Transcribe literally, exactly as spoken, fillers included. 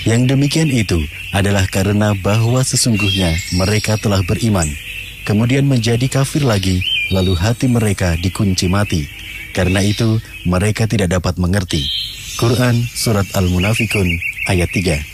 Yang demikian itu adalah karena bahwa sesungguhnya mereka telah beriman, kemudian menjadi kafir lagi, lalu hati mereka dikunci mati. Karena itu mereka tidak dapat mengerti. Quran Surat Al-Munafikun ayat tiga.